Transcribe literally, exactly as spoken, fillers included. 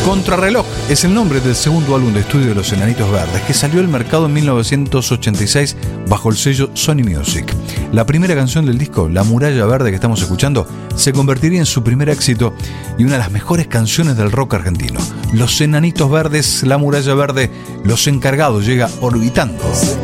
Contrarreloj es el nombre del segundo álbum de estudio de Los Enanitos Verdes, que salió al mercado en mil novecientos ochenta y seis bajo el sello Sony Music. La primera canción del disco, La Muralla Verde, que estamos escuchando, se convertiría en su primer éxito y una de las mejores canciones del rock argentino. Los Enanitos Verdes, La Muralla Verde, Los Encargados, llega orbitando.